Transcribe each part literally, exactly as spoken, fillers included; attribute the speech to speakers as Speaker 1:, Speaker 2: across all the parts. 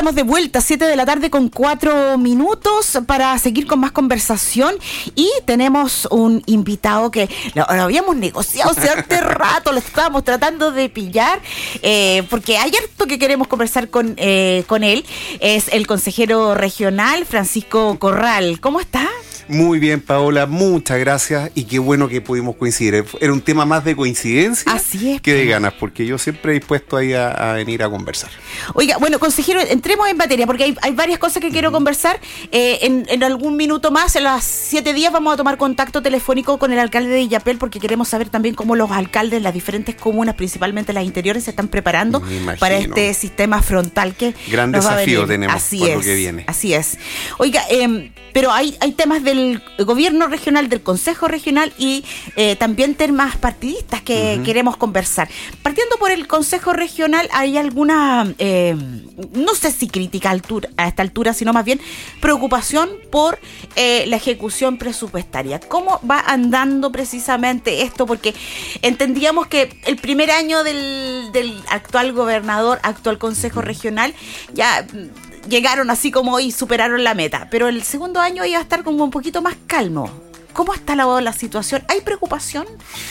Speaker 1: estamos de vuelta, siete de la tarde con cuatro minutos para seguir con más conversación y tenemos un invitado que lo, lo habíamos negociado hace hace rato, lo estábamos tratando de pillar eh, porque hay harto que queremos conversar con, eh, con él. Es el consejero regional Francisco Corral. ¿Cómo está?
Speaker 2: Muy bien, Paola, muchas gracias y qué bueno que pudimos coincidir. Era un tema más de coincidencia
Speaker 1: Así es,
Speaker 2: que de ganas, porque yo siempre he dispuesto ahí a, a venir a conversar.
Speaker 1: Oiga, bueno, consejero, entremos en materia, porque hay, hay varias cosas que quiero conversar. Eh, en, en algún minuto más, en las siete días, vamos a tomar contacto telefónico con el alcalde de Illapel, porque queremos saber también cómo los alcaldes de las diferentes comunas, principalmente las interiores, se están preparando para este sistema frontal que
Speaker 2: gran
Speaker 1: nos
Speaker 2: desafío
Speaker 1: va a venir.
Speaker 2: tenemos
Speaker 1: así
Speaker 2: por
Speaker 1: es,
Speaker 2: lo que viene.
Speaker 1: Así es. Oiga, eh, pero hay, hay temas del gobierno regional, del consejo regional y eh, también temas partidistas que uh-huh. queremos conversar. Partiendo por el consejo regional, ¿hay alguna, eh, no sé si crítica altura, a esta altura, sino más bien preocupación por eh, la ejecución presupuestaria? ¿Cómo va andando precisamente esto? Porque entendíamos que el primer año del, del actual gobernador, actual consejo regional, ya llegaron así como y superaron la meta, pero el segundo año iba a estar como un poquito más calmo. ¿Cómo está la, la situación? ¿Hay preocupación?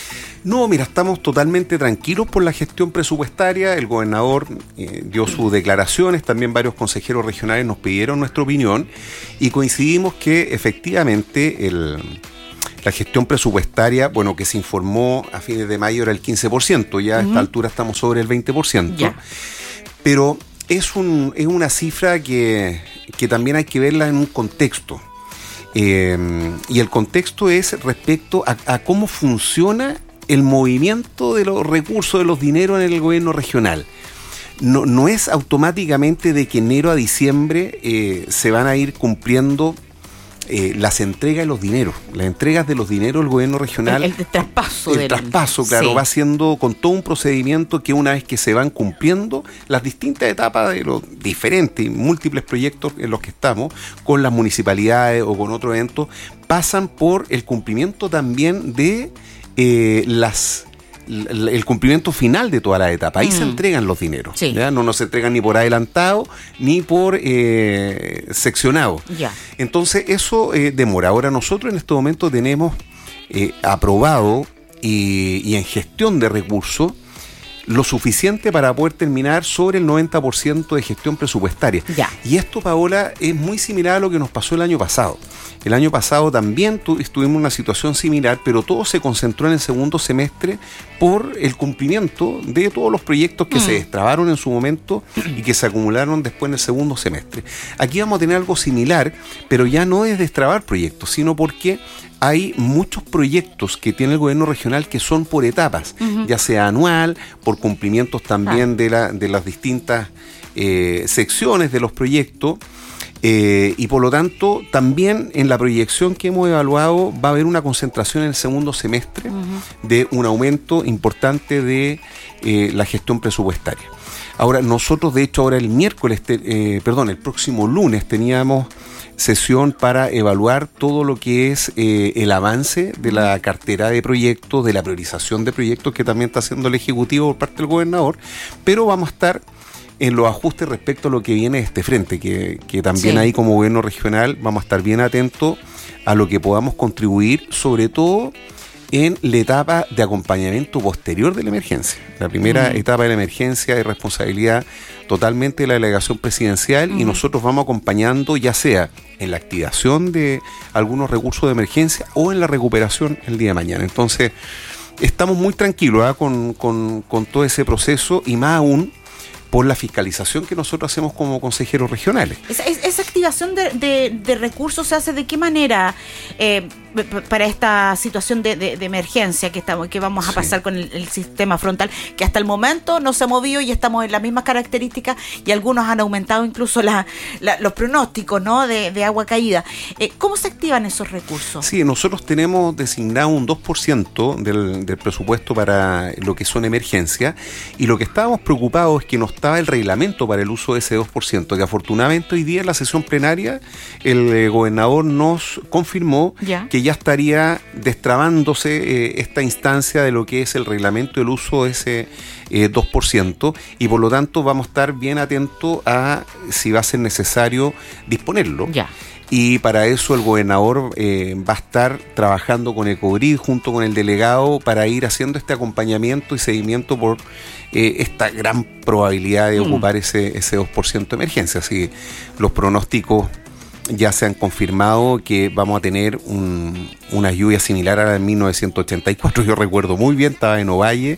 Speaker 2: No, mira, estamos totalmente tranquilos por la gestión presupuestaria. El gobernador eh, dio sus declaraciones, también varios consejeros regionales nos pidieron nuestra opinión y coincidimos que efectivamente el, la gestión presupuestaria, bueno, que se informó a fines de mayo era el quince por ciento, ya uh-huh. a esta altura estamos sobre el veinte por ciento, yeah. pero es, un, es una cifra que, que también hay que verla en un contexto. Eh, y el contexto es respecto a, a cómo funciona el movimiento de los recursos, de los dineros en el gobierno regional. No, no es automáticamente de que enero a diciembre eh, se van a ir cumpliendo eh, las entregas de los dineros. Las entregas de los dineros del gobierno regional.
Speaker 1: El, el traspaso.
Speaker 2: El
Speaker 1: del,
Speaker 2: traspaso, claro, sí. va siendo con todo un procedimiento que una vez que se van cumpliendo las distintas etapas de los diferentes y múltiples proyectos en los que estamos, con las municipalidades o con otros eventos, pasan por el cumplimiento también de eh, las... el cumplimiento final de toda la etapa. Ahí mm. se entregan los dineros. Sí. ¿ya? No nos entregan ni por adelantado ni por eh, seccionado.
Speaker 1: Ya.
Speaker 2: Entonces eso eh, demora. Ahora nosotros en este momento tenemos eh, aprobado y, y en gestión de recursos lo suficiente para poder terminar sobre el noventa por ciento de gestión presupuestaria.
Speaker 1: Ya.
Speaker 2: Y esto, Paola, es muy similar a lo que nos pasó el año pasado. El año pasado también tu, estuvimos en una situación similar, pero todo se concentró en el segundo semestre por el cumplimiento de todos los proyectos que mm. se destrabaron en su momento y que se acumularon después en el segundo semestre. Aquí vamos a tener algo similar, pero ya no es destrabar proyectos, sino porque hay muchos proyectos que tiene el gobierno regional que son por etapas, uh-huh. ya sea anual, por cumplimientos también ah. de, la, de las distintas eh, secciones de los proyectos, eh, y por lo tanto también en la proyección que hemos evaluado va a haber una concentración en el segundo semestre uh-huh. de un aumento importante de eh, la gestión presupuestaria. Ahora, nosotros de hecho ahora el miércoles, te, eh, perdón, el próximo lunes teníamos sesión para evaluar todo lo que es eh, el avance de la cartera de proyectos, de la priorización de proyectos que también está haciendo el Ejecutivo por parte del gobernador, pero vamos a estar en los ajustes respecto a lo que viene de este frente, que, que también sí. ahí como gobierno regional vamos a estar bien atentos a lo que podamos contribuir, sobre todo en la etapa de acompañamiento posterior de la emergencia. La primera mm. etapa de la emergencia es responsabilidad totalmente de la delegación presidencial mm. y nosotros vamos acompañando ya sea en la activación de algunos recursos de emergencia o en la recuperación el día de mañana. Entonces, estamos muy tranquilos ¿eh? con, con, con todo ese proceso y más aún por la fiscalización que nosotros hacemos como consejeros regionales.
Speaker 1: Esa, esa activación de, de, de recursos se hace de qué manera eh, para esta situación de, de, de emergencia que estamos, que vamos a sí. pasar con el, el sistema frontal, que hasta el momento no se ha movido y estamos en las mismas características y algunos han aumentado incluso la, la, los pronósticos, ¿no? de, de agua caída. Eh, ¿Cómo se activan esos recursos?
Speaker 2: Sí, nosotros tenemos designado un dos por ciento del, del presupuesto para lo que son emergencias y lo que estábamos preocupados es que no estaba el reglamento para el uso de ese dos por ciento, que afortunadamente hoy día en la sesión plenaria el eh, gobernador nos confirmó ¿Ya? que ya estaría destrabándose eh, esta instancia de lo que es el reglamento del uso de ese eh, dos por ciento, y por lo tanto vamos a estar bien atentos a si va a ser necesario disponerlo.
Speaker 1: Ya.
Speaker 2: Y para eso el gobernador eh, va a estar trabajando con Ecogrid junto con el delegado para ir haciendo este acompañamiento y seguimiento por eh, esta gran probabilidad de mm. ocupar ese, ese dos por ciento de emergencia. Así que los pronósticos ya se han confirmado que vamos a tener un, una lluvia similar a la de mil novecientos ochenta y cuatro. Yo recuerdo muy bien, estaba en Ovalle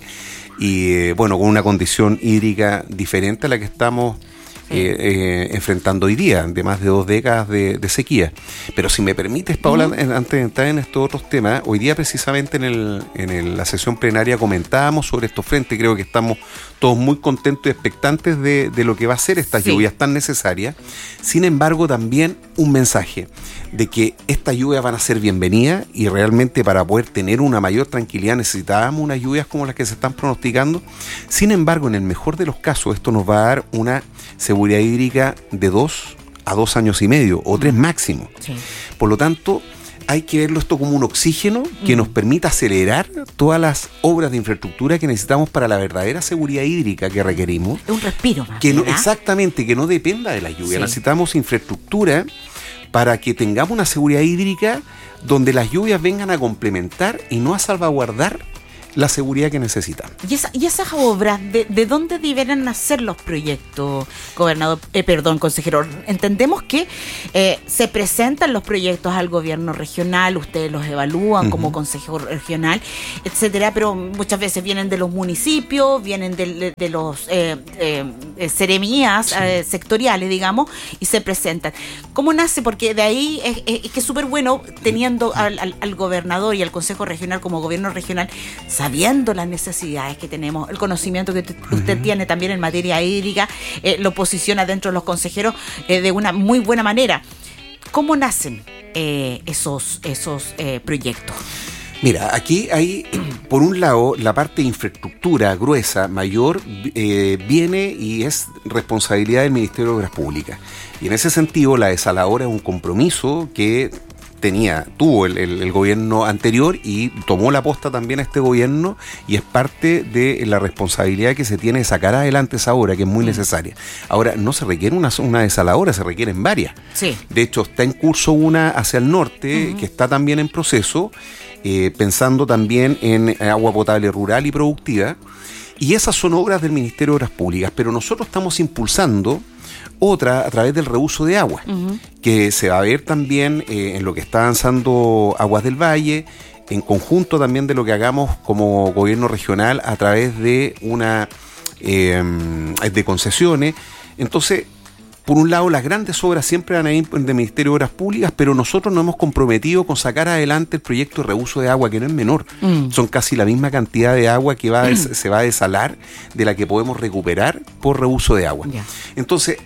Speaker 2: y eh, bueno, con una condición hídrica diferente a la que estamos Eh, eh, enfrentando hoy día, de más de dos décadas de, de sequía. Pero si me permites, Paola, uh-huh. antes de entrar en estos otros temas, hoy día precisamente en, el, en el, la sesión plenaria comentábamos sobre estos frentes. Creo que estamos todos muy contentos y expectantes de, de lo que va a ser estas sí. lluvias tan necesarias. Sin embargo, también un mensaje de que estas lluvias van a ser bienvenidas, y realmente para poder tener una mayor tranquilidad necesitábamos unas lluvias como las que se están pronosticando. Sin embargo, en el mejor de los casos, esto nos va a dar una seguridad hídrica de dos a dos años y medio o tres máximo. Sí. Por lo tanto, hay que verlo esto como un oxígeno que mm. nos permita acelerar todas las obras de infraestructura que necesitamos para la verdadera seguridad hídrica que requerimos.
Speaker 1: Un respiro más.
Speaker 2: Que no, exactamente, que no dependa de la lluvia. Sí. Necesitamos infraestructura para que tengamos una seguridad hídrica donde las lluvias vengan a complementar y no a salvaguardar la seguridad que necesitan.
Speaker 1: ¿Y, esa, y esas obras, de, de dónde deberán nacer los proyectos, gobernador, eh, perdón, consejero? Entendemos que eh, se presentan los proyectos al gobierno regional, ustedes los evalúan uh-huh. como consejero regional, etcétera, pero muchas veces vienen de los municipios, vienen de, de, de los eh, eh, seremías sí. eh, sectoriales, digamos, y se presentan. ¿Cómo nace? Porque de ahí es, es, es que es súper bueno, teniendo al, al, al gobernador y al consejo regional como gobierno regional, sabiendo las necesidades que tenemos, el conocimiento que t- usted uh-huh. tiene también en materia hídrica, eh, lo posiciona dentro de los consejeros eh, de una muy buena manera. ¿Cómo nacen eh, esos, esos eh, proyectos?
Speaker 2: Mira, aquí hay, por un lado, la parte de infraestructura gruesa, mayor, eh, viene y es responsabilidad del Ministerio de Obras Públicas. Y en ese sentido, la desaladora es un compromiso que tenía, tuvo el, el, el gobierno anterior y tomó la posta también a este gobierno, y es parte de la responsabilidad que se tiene de sacar adelante esa obra, que es muy necesaria. Ahora, no se requiere una, una desaladora, se requieren varias.
Speaker 1: Sí.
Speaker 2: De hecho, está en curso una hacia el norte, uh-huh. que está también en proceso, eh, pensando también en agua potable rural y productiva, y esas son obras del Ministerio de Obras Públicas, pero nosotros estamos impulsando otra a través del reuso de agua, uh-huh. que se va a ver también eh, en lo que está avanzando Aguas del Valle, en conjunto también de lo que hagamos como gobierno regional a través de una eh, de concesiones. Entonces, por un lado, las grandes obras siempre van a ir del Ministerio de Obras Públicas, pero nosotros nos hemos comprometido con sacar adelante el proyecto de reuso de agua, que no es menor. Mm. Son casi la misma cantidad de agua que va a des- mm. se va a desalar de la que podemos recuperar por reuso de agua. Yeah. Entonces,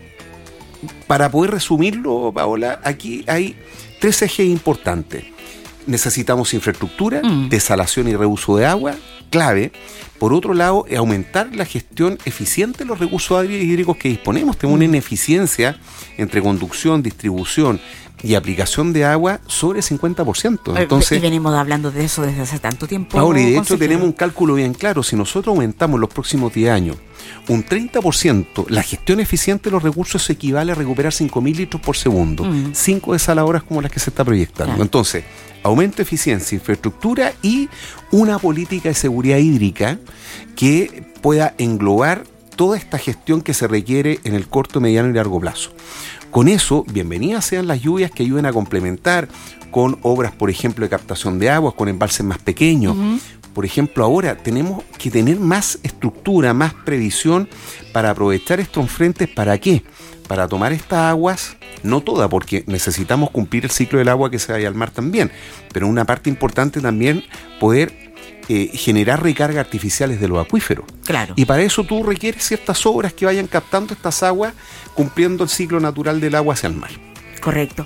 Speaker 2: para poder resumirlo, Paola, aquí hay tres ejes importantes. Necesitamos infraestructura, mm. desalación y reuso de agua, clave. Por otro lado, aumentar la gestión eficiente de los recursos hídricos que disponemos. Tenemos una ineficiencia entre conducción, distribución y aplicación de agua sobre el cincuenta por ciento. Entonces,
Speaker 1: y venimos hablando de eso desde hace tanto tiempo.
Speaker 2: Ahora, y de hecho tenemos un cálculo bien claro. Si nosotros aumentamos en los próximos diez años un treinta por ciento, la gestión eficiente de los recursos equivale a recuperar cinco mil litros por segundo. Mm. cinco desaladoras como las que se está proyectando. Claro. Entonces, aumento de eficiencia, infraestructura y una política de seguridad hídrica que pueda englobar toda esta gestión que se requiere en el corto, mediano y largo plazo. Con eso, bienvenidas sean las lluvias que ayuden a complementar con obras, por ejemplo, de captación de aguas, con embalses más pequeños. Uh-huh. Por ejemplo, ahora tenemos que tener más estructura, más previsión para aprovechar estos frentes. ¿Para qué? Para tomar estas aguas, no toda, porque necesitamos cumplir el ciclo del agua que se vaya al mar también, pero una parte importante también poder eh, generar recargas artificiales de los acuíferos.
Speaker 1: Claro.
Speaker 2: Y para eso tú requieres ciertas obras que vayan captando estas aguas, cumpliendo el ciclo natural del agua hacia el mar.
Speaker 1: Correcto.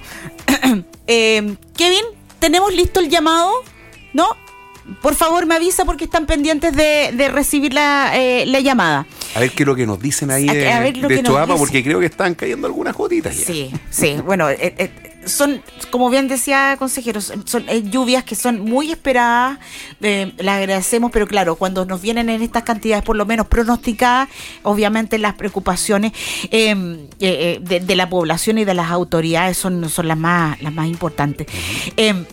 Speaker 1: eh, Kevin, ¿tenemos listo el llamado? ¿No? Por favor, me avisa porque están pendientes de, de recibir la, eh, la llamada.
Speaker 2: A ver qué es lo que nos dicen ahí de, de Choapa, porque creo que están cayendo algunas gotitas ya.
Speaker 1: Sí, sí. Bueno, eh, eh, son, como bien decía consejero, son, son eh, lluvias que son muy esperadas, eh, las agradecemos, pero claro, cuando nos vienen en estas cantidades por lo menos pronosticadas, obviamente las preocupaciones eh, eh, de, de la población y de las autoridades son, son las más las más importantes. Uh-huh. Eh,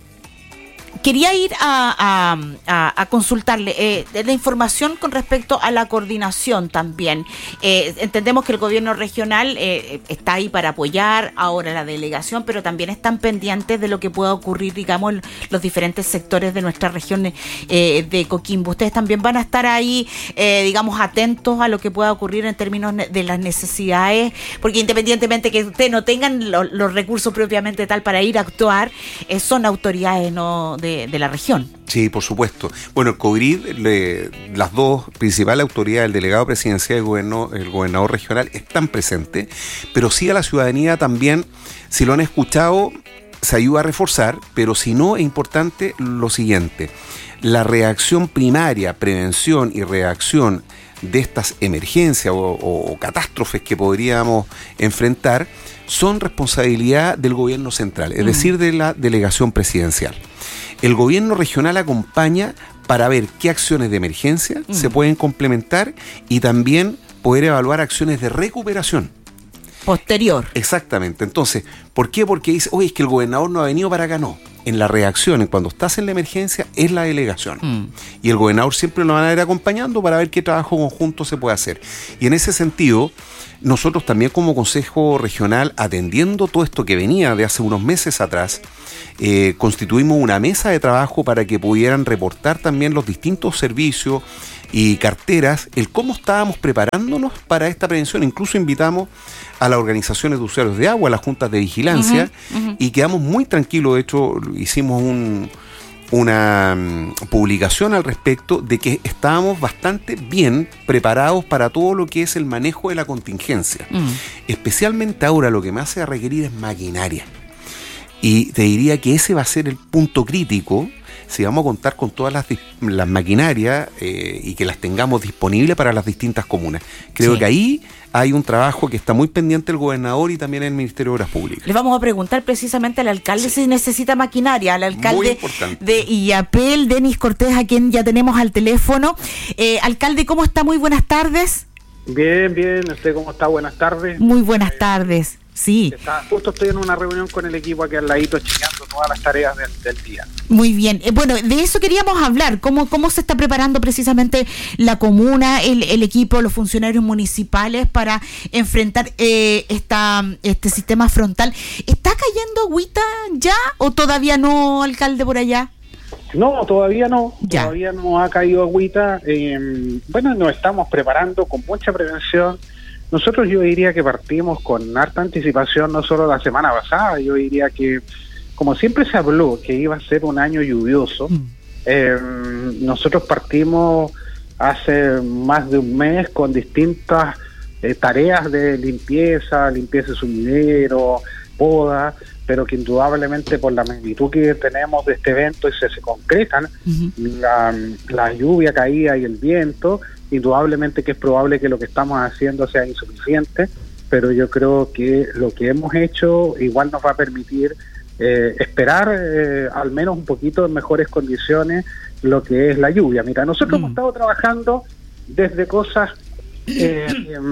Speaker 1: Quería ir a, a, a, a consultarle eh, la información con respecto a la coordinación también. Eh, entendemos que el gobierno regional eh, está ahí para apoyar ahora la delegación, pero también están pendientes de lo que pueda ocurrir, digamos, en los diferentes sectores de nuestra región eh, de Coquimbo. Ustedes también van a estar ahí, eh, digamos, atentos a lo que pueda ocurrir en términos de las necesidades, porque independientemente que ustedes no tengan lo, los recursos propiamente tal para ir a actuar, eh, son autoridades no de De, de la región.
Speaker 2: Sí, por supuesto. Bueno, el COGRID, le, las dos principales autoridades, el delegado presidencial y el, gobierno, el gobernador regional, están presentes, pero sí a la ciudadanía también, si lo han escuchado, se ayuda a reforzar, pero si no, es importante lo siguiente: la reacción primaria, prevención y reacción de estas emergencias o, o, o catástrofes que podríamos enfrentar son responsabilidad del gobierno central, es mm. decir, de la delegación presidencial. El gobierno regional acompaña para ver qué acciones de emergencia mm. se pueden complementar y también poder evaluar acciones de recuperación
Speaker 1: posterior.
Speaker 2: Exactamente. Entonces, ¿por qué? Porque dice, oye, es que el gobernador no ha venido para acá. No. En la reacción, en cuando estás en la emergencia, es la delegación. Mm. Y el gobernador siempre lo van a ir acompañando para ver qué trabajo conjunto se puede hacer. Y en ese sentido, nosotros también como Consejo Regional, atendiendo todo esto que venía de hace unos meses atrás, eh, constituimos una mesa de trabajo para que pudieran reportar también los distintos servicios y carteras, el cómo estábamos preparándonos para esta prevención. Incluso invitamos a las organizaciones de usuarios de agua, a las juntas de vigilancia, uh-huh, uh-huh. y quedamos muy tranquilos. De hecho, hicimos un, una um, publicación al respecto de que estábamos bastante bien preparados para todo lo que es el manejo de la contingencia. Uh-huh. Especialmente ahora lo que más se va a requerir es maquinaria. Y te diría que ese va a ser el punto crítico si vamos a contar con todas las, las maquinarias eh, y que las tengamos disponibles para las distintas comunas. Creo sí. que ahí hay un trabajo que está muy pendiente el gobernador y también el Ministerio de Obras Públicas. Le
Speaker 1: vamos a preguntar precisamente al alcalde sí. si necesita maquinaria, al alcalde de Illapel, Denis Cortés, a quien ya tenemos al teléfono. Eh, alcalde, ¿cómo está? Muy buenas tardes.
Speaker 3: Bien, bien. ¿Usted cómo está? Buenas tardes.
Speaker 1: Muy buenas tardes. Sí.
Speaker 3: Está, justo estoy en una reunión con el equipo aquí al ladito, chequeando todas las tareas del, del día.
Speaker 1: Muy bien. Eh, bueno, de eso queríamos hablar. ¿Cómo, cómo se está preparando precisamente la comuna, el, el equipo, los funcionarios municipales para enfrentar eh, esta este sistema frontal? ¿Está cayendo agüita ya o todavía no, alcalde, por allá?
Speaker 3: No, todavía no.
Speaker 1: Ya.
Speaker 3: Todavía no ha caído agüita. Eh, bueno, nos estamos preparando con mucha prevención. Nosotros yo diría que partimos con harta anticipación, no solo la semana pasada. Yo diría que, como siempre se habló que iba a ser un año lluvioso, mm. eh, nosotros partimos hace más de un mes con distintas eh, tareas de limpieza, limpieza de sumidero, poda, pero que indudablemente por la magnitud que tenemos de este evento y se, se concretan, uh-huh. la, la lluvia caída y el viento, indudablemente que es probable que lo que estamos haciendo sea insuficiente, pero yo creo que lo que hemos hecho igual nos va a permitir eh, esperar eh, al menos un poquito en mejores condiciones lo que es la lluvia. Mira, nosotros uh-huh. hemos estado trabajando desde cosas eh,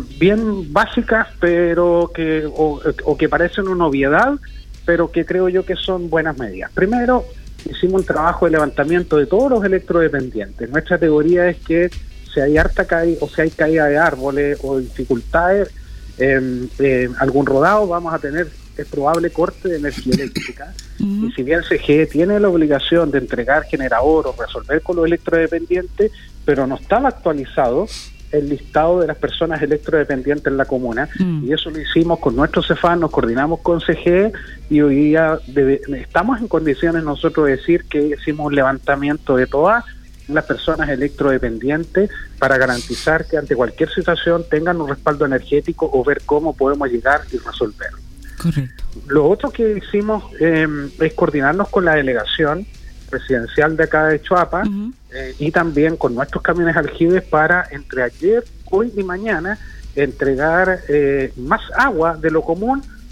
Speaker 3: bien básicas, pero que o, o que parecen una obviedad, pero que creo yo que son buenas medidas. Primero, hicimos un trabajo de levantamiento de todos los electrodependientes. Nuestra teoría es que si hay harta caída, o si hay caída de árboles o dificultades, eh, eh, algún rodado, vamos a tener el probable corte de energía eléctrica. Uh-huh. Y si bien C G E tiene la obligación de entregar generador o resolver con los electrodependientes, pero no estaba actualizado el listado de las personas electrodependientes en la comuna, mm. y eso lo hicimos con nuestro Cefam, nos coordinamos con C G E y hoy día debe, estamos en condiciones nosotros de decir que hicimos un levantamiento de todas las personas electrodependientes para garantizar que ante cualquier situación tengan un respaldo energético o ver cómo podemos llegar y resolverlo.
Speaker 1: Correcto.
Speaker 3: Lo otro que hicimos eh, es coordinarnos con la delegación presidencial de acá de Choapa, uh-huh. eh, y también con nuestros camiones aljibes para entre ayer, hoy y mañana entregar eh, más agua de lo común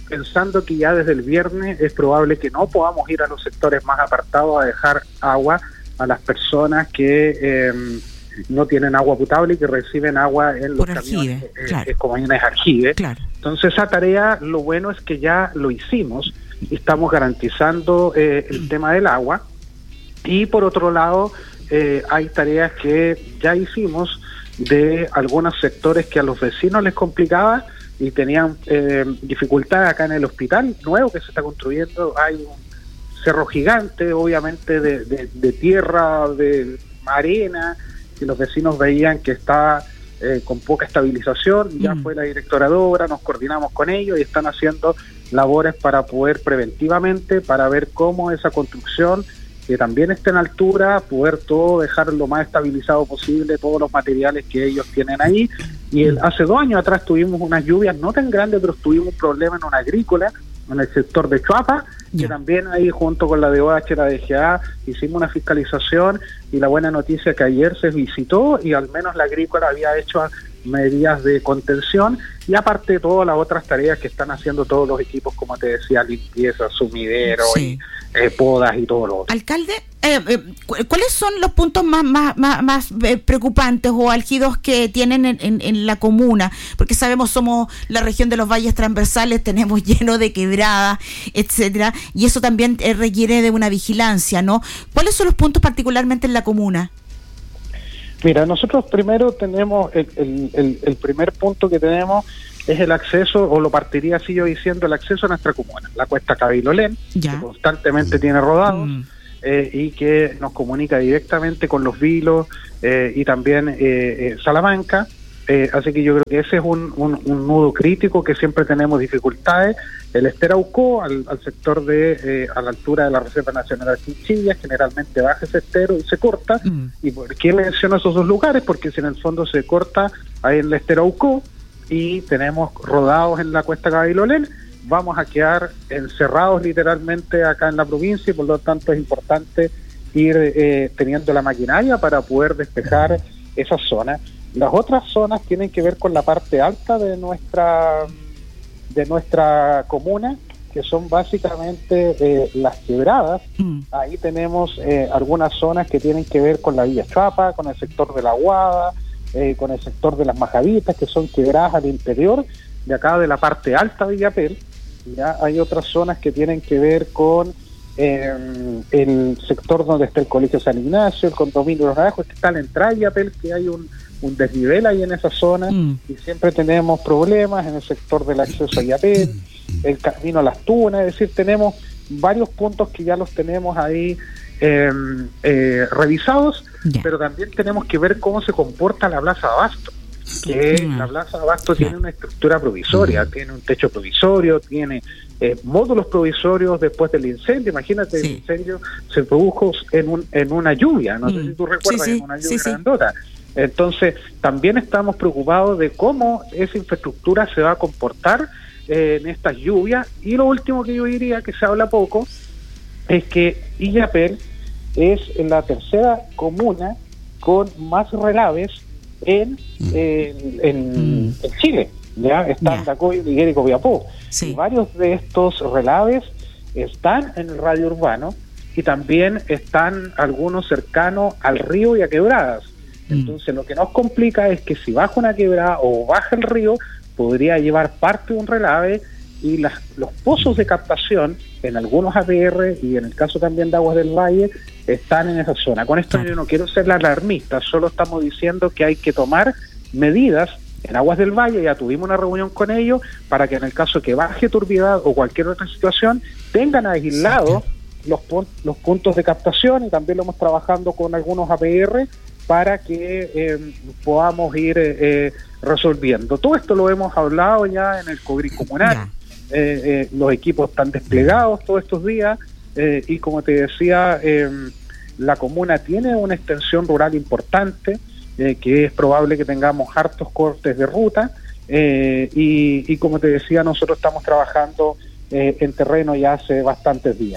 Speaker 3: pensando que ya desde el viernes es probable que no podamos ir a los sectores más apartados a dejar agua a las personas que eh, no tienen agua potable y que reciben agua en los
Speaker 1: Por
Speaker 3: camiones,
Speaker 1: Argive,
Speaker 3: eh,
Speaker 1: claro.
Speaker 3: eh, camiones Argive.
Speaker 1: Claro.
Speaker 3: Entonces esa tarea, lo bueno es que ya lo hicimos y estamos garantizando eh, el tema del agua. Y por otro lado, eh, hay tareas que ya hicimos de algunos sectores que a los vecinos les complicaba y tenían eh, dificultad acá en el hospital nuevo que se está construyendo. Hay un cerro gigante, obviamente de, de, de tierra, de arena, que los vecinos veían que está eh, con poca estabilización. Ya mm. fue la directora de obra, nos coordinamos con ellos y están haciendo labores para poder preventivamente, para ver cómo esa construcción, que también esté en altura, poder todo dejar lo más estabilizado posible, todos los materiales que ellos tienen ahí. Y el, hace dos años atrás tuvimos unas lluvias no tan grandes, pero tuvimos un problema en una agrícola, en el sector de Chuapa, que yeah. también ahí junto con la D O H, la D G A, hicimos una fiscalización y la buena noticia es que ayer se visitó y al menos la agrícola había hecho medidas de contención y aparte de todas las otras tareas que están haciendo todos los equipos, como te decía, limpieza, sumidero sí. y eh, podas y todo lo otro.
Speaker 1: Alcalde, eh, eh, ¿cuáles son los puntos más más más, más eh, preocupantes o álgidos que tienen en, en, en la comuna? Porque sabemos, somos la región de los valles transversales, tenemos lleno de quebradas, etcétera, y eso también eh, requiere de una vigilancia, ¿no? ¿Cuáles son los puntos particularmente en la comuna?
Speaker 3: Mira, nosotros primero tenemos, el, el, el, el primer punto que tenemos es el acceso, o lo partiría así yo diciendo, el acceso a nuestra comuna, la cuesta Cabilolén, que constantemente tiene rodados, mm. eh, y que nos comunica directamente con Los Vilos eh, y también eh, eh, Salamanca, eh, así que yo creo que ese es un, un, un nudo crítico que siempre tenemos dificultades. El Esteraucó, al, al sector de, eh, a la altura de la Reserva Nacional de Chinchilla, generalmente baja ese estero y se corta. Mm. ¿Y por qué menciono esos dos lugares? Porque si en el fondo se corta ahí en el Esteraucó y tenemos rodados en la cuesta Cabilolén, vamos a quedar encerrados literalmente acá en la provincia y por lo tanto es importante ir eh, teniendo la maquinaria para poder despejar esas zonas. Las otras zonas tienen que ver con la parte alta de nuestra de nuestra comuna, que son básicamente eh, las quebradas. Mm. Ahí tenemos eh, algunas zonas que tienen que ver con la Villa Chuapa, con el sector de la Aguada, eh, con el sector de las Majavitas, que son quebradas al interior de acá de la parte alta de Illapel. Ya hay otras zonas que tienen que ver con eh, el sector donde está el Colegio San Ignacio, el condominio de los Naranjos, que está a la entrada de Illapel, que hay un un desnivel ahí en esa zona, mm. y siempre tenemos problemas en el sector del acceso a Illapel, el camino a Las Tunas, es decir, tenemos varios puntos que ya los tenemos ahí eh, eh, revisados, yeah. pero también tenemos que ver cómo se comporta la Plaza de Abasto, que mm. la Plaza de Abasto yeah. tiene una estructura provisoria, mm. tiene un techo provisorio, tiene eh, módulos provisorios después del incendio. Imagínate, sí. el incendio se produjo en, un, en una lluvia, no mm. sé si tú recuerdas, sí, sí. en una lluvia sí, grandota. Sí. Entonces, también estamos preocupados de cómo esa infraestructura se va a comportar eh, en estas lluvias. Y lo último que yo diría, que se habla poco, es que Illapel es la tercera comuna con más relaves en, eh, en, mm. en Chile. Ya están Dacoy, Liguera y Copiapó. Sí. Y varios de estos relaves están en el radio urbano y también están algunos cercanos al río y a quebradas. Entonces lo que nos complica es que si baja una quebrada o baja el río, podría llevar parte de un relave y las, los pozos de captación en algunos A P R y en el caso también de Aguas del Valle están en esa zona. Con esto yo no quiero ser la alarmista, solo estamos diciendo que hay que tomar medidas en Aguas del Valle. Ya tuvimos una reunión con ellos para que en el caso que baje turbiedad o cualquier otra situación tengan aislados los, los puntos de captación, y también lo hemos trabajando con algunos A P R para que eh, podamos ir eh, resolviendo. Todo esto lo hemos hablado ya en el COGRI comunal, eh, eh, los equipos están desplegados todos estos días, eh, y como te decía, eh, la comuna tiene una extensión rural importante, eh, que es probable que tengamos hartos cortes de ruta, eh, y, y como te decía, nosotros estamos trabajando eh, en terreno ya hace bastantes días.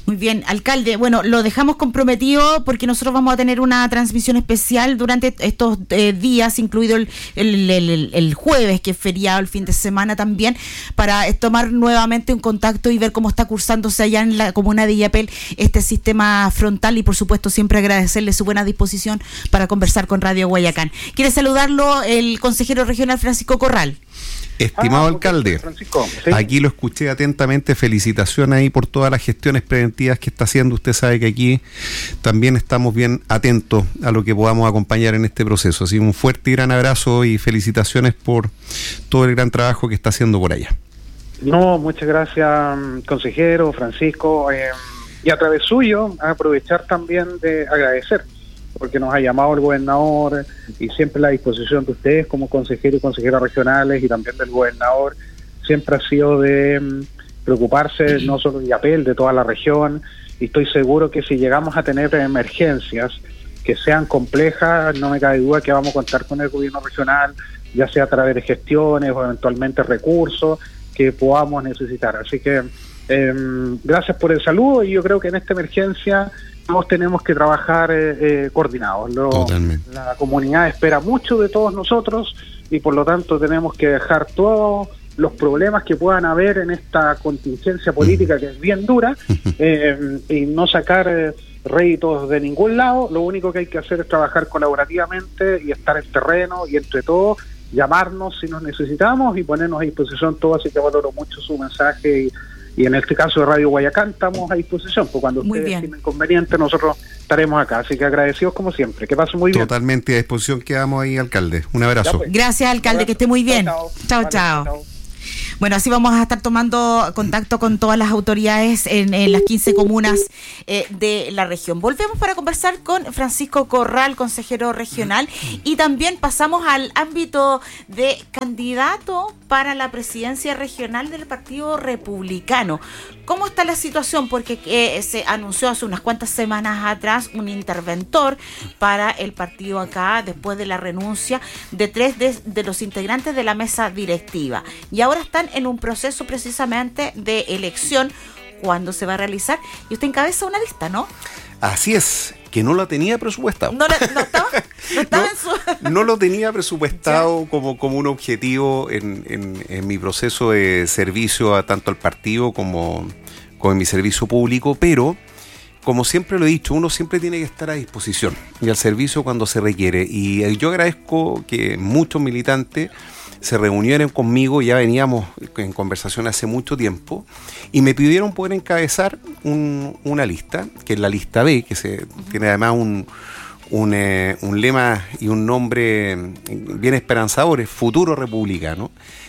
Speaker 1: Muy bien, alcalde. Bueno, lo dejamos comprometido porque nosotros vamos a tener una transmisión especial durante estos eh, días, incluido el, el, el, el jueves, que es feriado, el fin de semana también, para tomar nuevamente un contacto y ver cómo está cursándose allá en la comuna de Illapel este sistema frontal y, por supuesto, siempre agradecerle su buena disposición para conversar con Radio Guayacán. ¿Quiere saludarlo el consejero regional Francisco Corral?
Speaker 2: Estimado ah, alcalde,
Speaker 3: Francisco, ¿sí?
Speaker 2: Aquí lo escuché atentamente, felicitaciones ahí por todas las gestiones preventivas que está haciendo. Usted sabe que aquí también estamos bien atentos a lo que podamos acompañar en este proceso. Así un fuerte y gran abrazo y felicitaciones por todo el gran trabajo que está haciendo por allá.
Speaker 3: No, muchas gracias, consejero Francisco, eh, y a través suyo aprovechar también de agradecer, porque nos ha llamado el gobernador y siempre la disposición de ustedes como consejeros y consejeras regionales y también del gobernador siempre ha sido de um, preocuparse no solo de Illapel, de toda la región, y estoy seguro que si llegamos a tener emergencias que sean complejas, no me cabe duda que vamos a contar con el gobierno regional, ya sea a través de gestiones o eventualmente recursos que podamos necesitar. Así que eh, gracias por el saludo, y yo creo que en esta emergencia todos tenemos que trabajar eh, eh, coordinados. Lo,
Speaker 2: Totalmente.
Speaker 3: La comunidad espera mucho de todos nosotros y por lo tanto tenemos que dejar todos los problemas que puedan haber en esta contingencia política que es bien dura eh, y no sacar eh, réditos de ningún lado. Lo único que hay que hacer es trabajar colaborativamente y estar en terreno y entre todos llamarnos si nos necesitamos y ponernos a disposición todos. Así que valoro mucho su mensaje y Y en este caso de Radio Guayacán estamos a disposición, porque cuando
Speaker 1: muy
Speaker 3: ustedes
Speaker 1: bien.
Speaker 3: tienen inconveniente nosotros estaremos acá, así que agradecidos como siempre, que pasen muy bien.
Speaker 2: Totalmente a disposición quedamos ahí, alcalde. Un abrazo.
Speaker 3: Pues.
Speaker 1: Gracias, alcalde, que esté muy bien. Chao, chao.
Speaker 3: Vale,
Speaker 1: chao.
Speaker 3: chao.
Speaker 1: Bueno, así vamos a estar tomando contacto con todas las autoridades en, en las quince comunas eh, de la región. Volvemos para conversar con Francisco Corral, consejero regional, y también pasamos al ámbito de candidato para la presidencia regional del Partido Republicano. ¿Cómo está la situación? Porque eh, se anunció hace unas cuantas semanas atrás un interventor para el partido acá, después de la renuncia de tres de, de los integrantes de la mesa directiva. Y ahora están en un proceso precisamente de elección. ¿Cuándo se va a realizar? Y usted encabeza una lista, ¿no?
Speaker 2: Así es, que no lo tenía presupuestado.
Speaker 1: No, le, no estaba, no estaba
Speaker 2: no,
Speaker 1: en su...
Speaker 2: no lo tenía presupuestado como, como un objetivo en, en, en mi proceso de servicio a tanto al partido como, como en mi servicio público, pero como siempre lo he dicho, uno siempre tiene que estar a disposición y al servicio cuando se requiere. Y yo agradezco que muchos militantes se reunieron conmigo, ya veníamos en conversación hace mucho tiempo, y me pidieron poder encabezar un, una lista, que es la lista B, que se tiene además un, un, eh, un lema y un nombre bien esperanzador, es Futuro Republicano,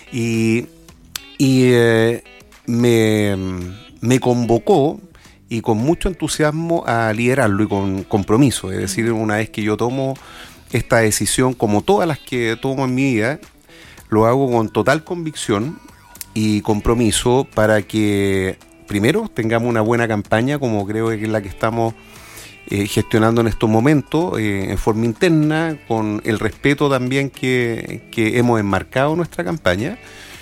Speaker 2: y, y eh, me, me convocó y con mucho entusiasmo a liderarlo y con compromiso, es decir, una vez que yo tomo esta decisión, como todas las que tomo en mi vida, lo hago con total convicción y compromiso para que primero tengamos una buena campaña, como creo que es la que estamos eh, gestionando en estos momentos, eh, en forma interna, con el respeto también que, que hemos enmarcado nuestra campaña.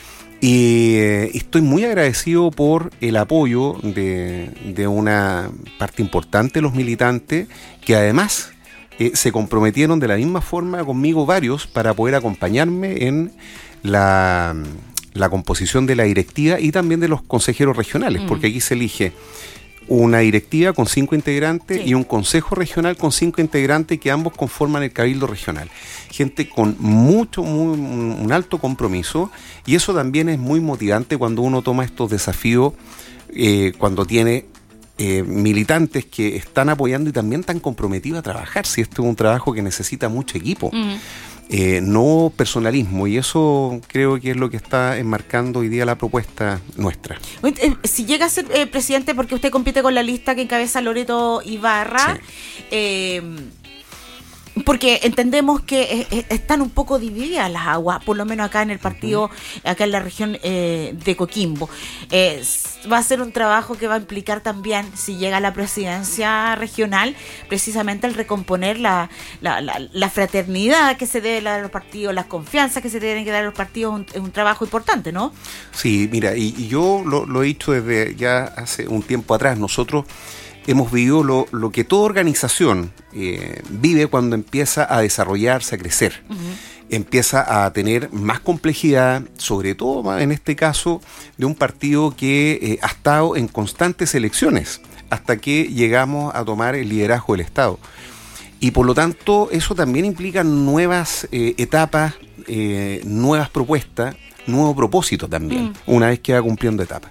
Speaker 2: Y eh, estoy muy agradecido por el apoyo de, de una parte importante de los militantes que además Eh, se comprometieron de la misma forma conmigo varios para poder acompañarme en la, la composición de la directiva y también de los consejeros regionales, mm. porque aquí se elige una directiva con cinco integrantes sí. y un consejo regional con cinco integrantes que ambos conforman el cabildo regional. Gente con mucho, muy, un alto compromiso, y eso también es muy motivante cuando uno toma estos desafíos, eh, cuando tiene Eh, militantes que están apoyando y también están comprometidos a trabajar, si esto es un trabajo que necesita mucho equipo, mm. eh, no personalismo, y eso creo que es lo que está enmarcando hoy día la propuesta nuestra.
Speaker 1: Si llega a ser eh, presidente, porque usted compite con la lista que encabeza Loreto Ibarra, sí. eh, Porque entendemos que eh, están un poco divididas las aguas, por lo menos acá en el partido, uh-huh. acá en la región eh, de Coquimbo. Eh, va a ser un trabajo que va a implicar también, si llega a la presidencia regional, precisamente el recomponer la, la, la, la fraternidad que se debe dar a los partidos, las confianzas que se deben dar a los partidos, es un, un trabajo importante, ¿no?
Speaker 2: Sí, mira, y, y yo lo, lo he dicho desde ya hace un tiempo atrás. Nosotros hemos vivido lo, lo que toda organización eh, vive cuando empieza a desarrollarse, a crecer. Uh-huh. Empieza a tener más complejidad, sobre todo en este caso de un partido que eh, ha estado en constantes elecciones hasta que llegamos a tomar el liderazgo del Estado. Y por lo tanto eso también implica nuevas eh, etapas, eh, nuevas propuestas, nuevo propósito también, mm. una vez que va cumpliendo etapas.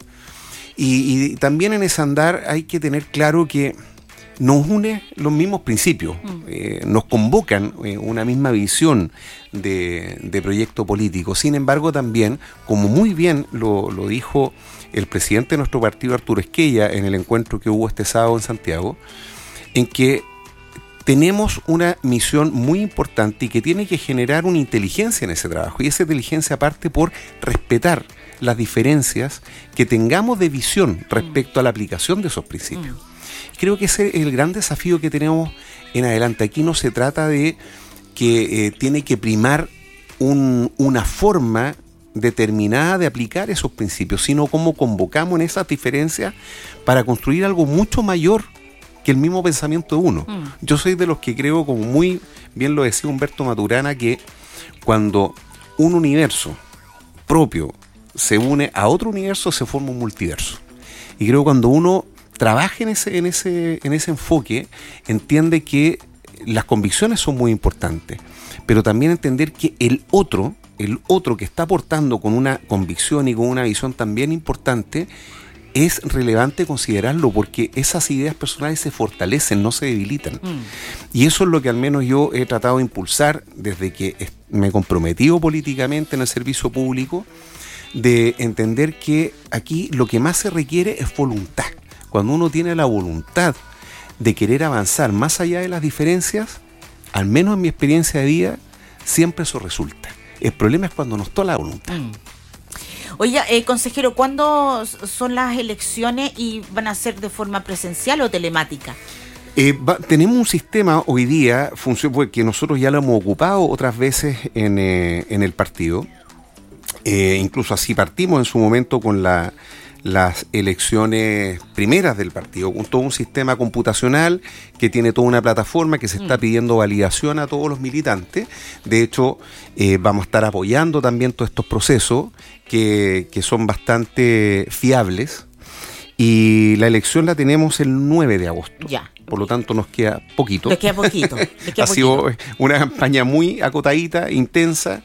Speaker 2: Y, y también en ese andar hay que tener claro que nos une los mismos principios, mm. eh, nos convocan eh, una misma visión de, de proyecto político. Sin embargo, también, como muy bien lo, lo dijo el presidente de nuestro partido, Arturo Esquella, en el encuentro que hubo este sábado en Santiago, en que tenemos una misión muy importante y que tiene que generar una inteligencia en ese trabajo. Y esa inteligencia parte por respetar las diferencias que tengamos de visión respecto a la aplicación de esos principios. Creo que ese es el gran desafío que tenemos en adelante. Aquí no se trata de que eh, tiene que primar un, una forma determinada de aplicar esos principios, sino cómo convocamos en esas diferencias para construir algo mucho mayor que el mismo pensamiento de uno. Mm. Yo soy de los que creo, como muy bien lo decía Humberto Maturana, que cuando un universo propio se une a otro universo, se forma un multiverso. Y creo que cuando uno trabaja en ese, en ese, en ese enfoque, entiende que las convicciones son muy importantes, pero también entender que el otro, el otro que está aportando con una convicción y con una visión también importante, es relevante considerarlo, porque esas ideas personales se fortalecen, no se debilitan. Mm. Y eso es lo que al menos yo he tratado de impulsar desde que me he comprometido políticamente en el servicio público, de entender que aquí lo que más se requiere es voluntad. Cuando uno tiene la voluntad de querer avanzar más allá de las diferencias, al menos en mi experiencia de vida, siempre eso resulta. El problema es cuando nos toca la voluntad. Mm.
Speaker 1: Oiga, eh, consejero, ¿cuándo son las elecciones y van a ser de forma presencial o telemática?
Speaker 2: Eh, va, tenemos un sistema hoy día, funciona, que nosotros ya lo hemos ocupado otras veces en, eh, en el partido. Eh, incluso así partimos en su momento con la, las elecciones primeras del partido, con todo un sistema computacional que tiene toda una plataforma que se está pidiendo validación a todos los militantes. De hecho, eh, vamos a estar apoyando también todos estos procesos que, que son bastante fiables. Y la elección la tenemos el nueve de agosto.
Speaker 1: Ya.
Speaker 2: Por lo tanto, nos queda poquito.
Speaker 1: Nos queda poquito. Nos queda
Speaker 2: ha sido una campaña muy acotadita, intensa.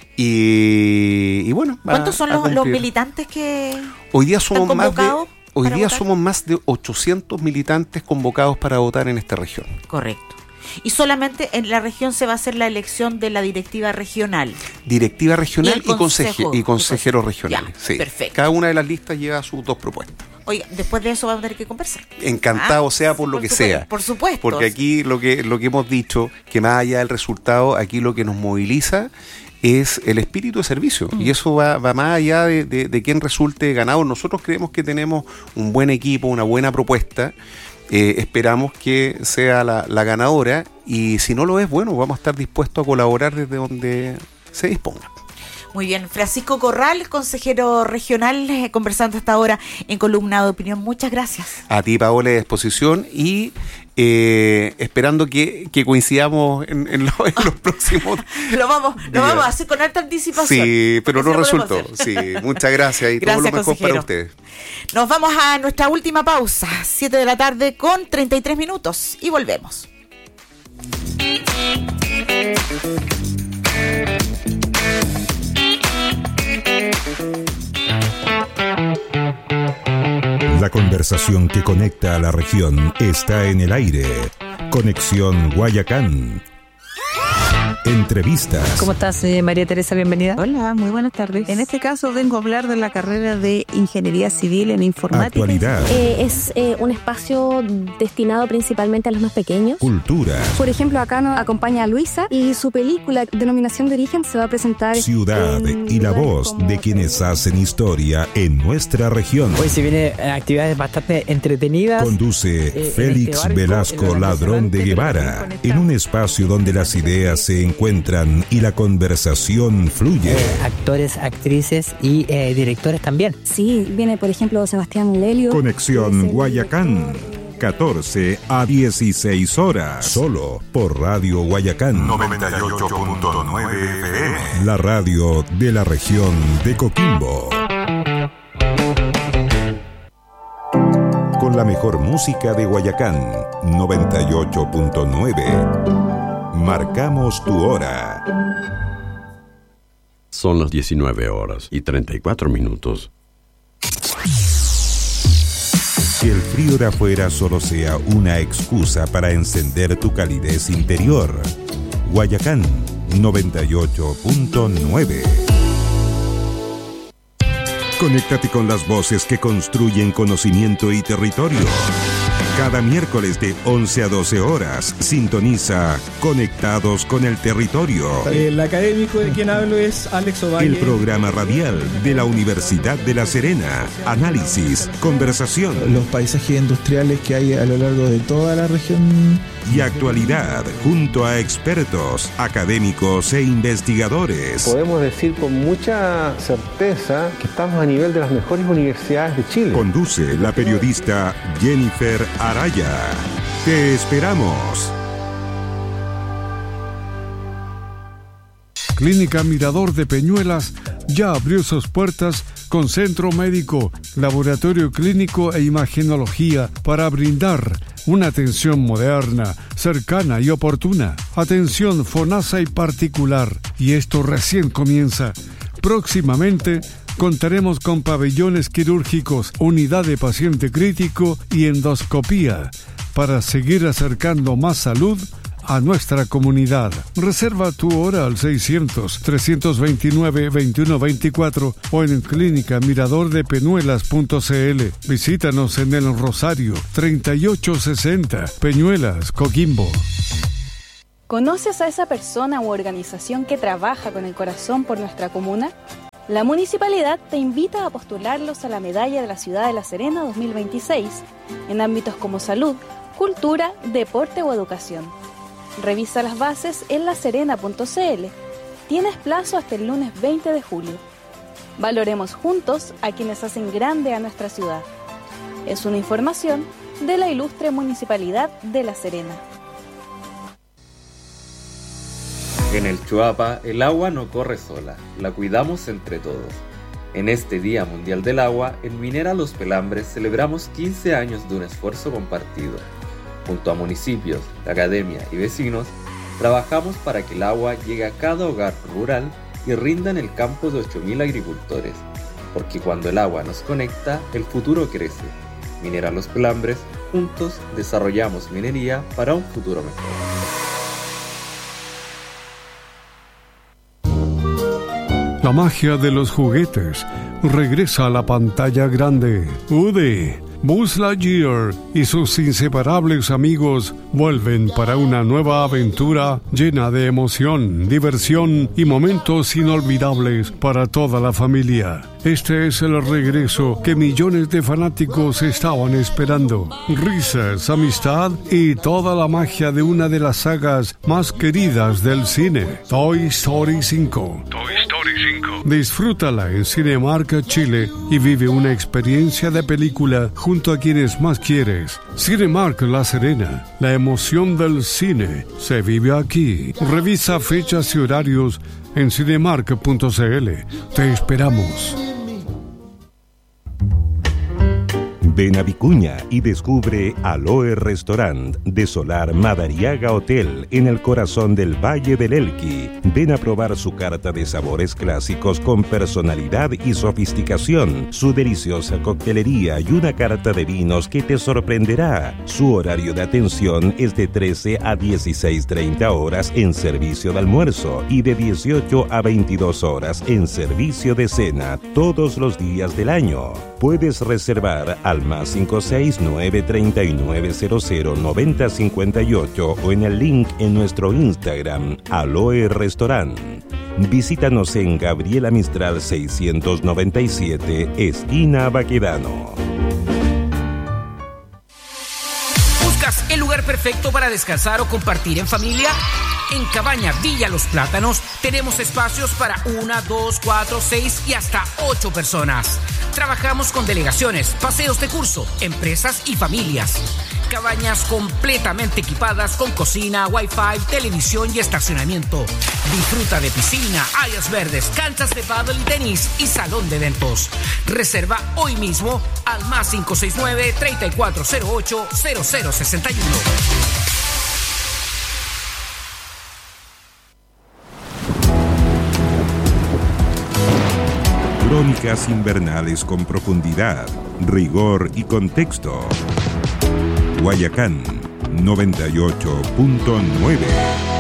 Speaker 2: Y, y bueno,
Speaker 1: ¿cuántos son los, los militantes que
Speaker 2: hoy día somos más de hoy día
Speaker 1: votar?
Speaker 2: somos más de ochocientos militantes convocados para votar en esta región.
Speaker 1: Correcto. Y solamente en la región se va a hacer la elección de la directiva regional.
Speaker 2: Directiva regional y,
Speaker 1: y, consejo,
Speaker 2: y consejeros regionales.
Speaker 1: Ya,
Speaker 2: sí.
Speaker 1: Perfecto.
Speaker 2: Cada una de las listas lleva sus dos propuestas.
Speaker 1: Oiga, después de eso vamos a tener que conversar.
Speaker 2: Encantado, ah, sea por lo
Speaker 1: por
Speaker 2: que
Speaker 1: supuesto,
Speaker 2: sea.
Speaker 1: Por supuesto.
Speaker 2: Porque aquí lo que, lo que hemos dicho, que más allá del resultado, aquí lo que nos moviliza es el espíritu de servicio, mm. y eso va, va más allá de, de, de quién resulte ganador. Nosotros creemos que tenemos un buen equipo, una buena propuesta, eh, esperamos que sea la, la ganadora, y si no lo es, bueno, vamos a estar dispuestos a colaborar desde donde se disponga.
Speaker 1: Muy bien, Francisco Corral, consejero regional, eh, conversando hasta ahora en Columna de Opinión. Muchas gracias.
Speaker 2: A ti, Paola, de exposición, y eh, esperando que, que coincidamos en, en, lo, en los próximos
Speaker 1: lo vamos lo vamos a hacer con alta anticipación.
Speaker 2: Sí, pero no resultó. Sí, muchas gracias y
Speaker 1: gracias,
Speaker 2: todo lo mejor
Speaker 1: consejero.
Speaker 2: Para ustedes.
Speaker 1: Nos vamos a nuestra última pausa, siete de la tarde con treinta y tres minutos, y volvemos.
Speaker 4: La conversación que conecta a la región está en el aire. Conexión Guayacán. Entrevistas.
Speaker 5: ¿Cómo estás, eh, María Teresa? Bienvenida.
Speaker 6: Hola, muy buenas tardes. En este caso vengo a hablar de la carrera de Ingeniería Civil en Informática.
Speaker 4: Actualidad.
Speaker 7: Eh, es eh, un espacio destinado principalmente a los más pequeños.
Speaker 4: Cultura.
Speaker 8: Por ejemplo, acá nos acompaña a Luisa y su película Denominación de Origen se va a presentar.
Speaker 4: Ciudad y la voz de quienes hacen historia en nuestra región.
Speaker 5: Hoy se vienen actividades bastante entretenidas.
Speaker 4: Conduce
Speaker 5: eh,
Speaker 4: Félix
Speaker 5: este barco,
Speaker 4: Velasco Ladrón de Guevara, en un espacio donde las ideas se encuentran y la conversación fluye.
Speaker 5: Eh, actores, actrices y eh, directores también.
Speaker 8: Sí, viene por ejemplo Sebastián Lelio.
Speaker 4: Conexión Guayacán, catorce a dieciséis horas, solo por Radio Guayacán noventa y ocho punto nueve F M, la radio de la región de Coquimbo. Con la mejor música de Guayacán noventa y ocho punto nueve. Marcamos tu hora.
Speaker 9: Son las diecinueve horas y treinta y cuatro minutos.
Speaker 4: Que el frío de afuera solo sea una excusa para encender tu calidez interior. Guayacán noventa y ocho punto nueve. Conéctate con las voces que construyen conocimiento y territorio. Cada miércoles de once a doce horas, sintoniza Conectados con el Territorio.
Speaker 10: El académico de quien hablo es Alex Ovalle.
Speaker 4: El programa radial de la Universidad de La Serena. Análisis, conversación.
Speaker 10: Los paisajes industriales que hay a lo largo de toda la región.
Speaker 4: Y actualidad, junto a expertos, académicos e investigadores.
Speaker 11: Podemos decir con mucha certeza que estamos a nivel de las mejores universidades de Chile.
Speaker 4: Conduce la periodista Jennifer Araya. Te esperamos.
Speaker 12: Clínica Mirador de Peñuelas ya abrió sus puertas con centro médico, laboratorio clínico e imagenología para brindar una atención moderna, cercana y oportuna. Atención FONASA y particular. Y esto recién comienza. Próximamente contaremos con pabellones quirúrgicos, unidad de paciente crítico y endoscopía para seguir acercando más salud a nuestra comunidad. Reserva tu hora al seiscientos, trescientos veintinueve, veintiuno veinticuatro o en clínica mirador de peñuelas punto c l. Visítanos en el Rosario treinta y ocho sesenta, Peñuelas, Coquimbo.
Speaker 8: ¿Conoces a esa persona u organización que trabaja con el corazón por nuestra comuna? La municipalidad te invita a postularlos a la Medalla de la Ciudad de La Serena dos mil veintiséis en ámbitos como salud, cultura, deporte o educación. Revisa las bases en la serena punto c l. Tienes plazo hasta el lunes veinte de julio. Valoremos juntos a quienes hacen grande a nuestra ciudad. Es una información de la ilustre Municipalidad de La Serena.
Speaker 13: En el Chuapa, el agua no corre sola, la cuidamos entre todos. En este Día Mundial del Agua, en Minera Los Pelambres celebramos quince años de un esfuerzo compartido. Junto a municipios, la academia y vecinos, trabajamos para que el agua llegue a cada hogar rural y rinda en el campo de ocho mil agricultores. Porque cuando el agua nos conecta, el futuro crece. Minera Los Pelambres, juntos desarrollamos minería para un futuro mejor.
Speaker 12: La magia de los juguetes regresa a la pantalla grande. Woody, Buzz Lightyear y sus inseparables amigos vuelven para una nueva aventura llena de emoción, diversión y momentos inolvidables para toda la familia. Este es el regreso que millones de fanáticos estaban esperando. Risas, amistad y toda la magia de una de las sagas más queridas del cine, Toy Story cinco. Toy Story cinco. Disfrútala en Cinemark Chile y vive una experiencia de película junto a quienes más quieres. Cinemark La Serena, la emoción del cine se vive aquí. Revisa fechas y horarios en cinemark punto c l. Te esperamos.
Speaker 4: Ven a Vicuña y descubre Aloe Restaurant de Solar Madariaga Hotel en el corazón del Valle del Elqui. Ven a probar su carta de sabores clásicos con personalidad y sofisticación, su deliciosa coctelería y una carta de vinos que te sorprenderá. Su horario de atención es de trece a dieciséis treinta horas en servicio de almuerzo y de dieciocho a veintidós horas en servicio de cena todos los días del año. Puedes reservar al más cinco seis nueve tres nueve cero cero nueve cero cinco ocho o en el link en nuestro Instagram, Aloe Restaurant. Visítanos en Gabriela Mistral seiscientos noventa y siete, esquina Baquedano.
Speaker 14: ¿Buscas el lugar perfecto para descansar o compartir en familia? En Cabaña Villa Los Plátanos tenemos espacios para una, dos, cuatro, seis y hasta ocho personas. Trabajamos con delegaciones, paseos de curso, empresas y familias. Cabañas completamente equipadas con cocina, wifi, televisión y estacionamiento. Disfruta de piscina, áreas verdes, canchas de pádel y tenis y salón de eventos. Reserva hoy mismo al más cinco seis nueve, tres cuatro cero ocho, cero cero seis uno.
Speaker 4: Crónicas invernales con profundidad, rigor y contexto. Guayacán noventa y ocho punto nueve.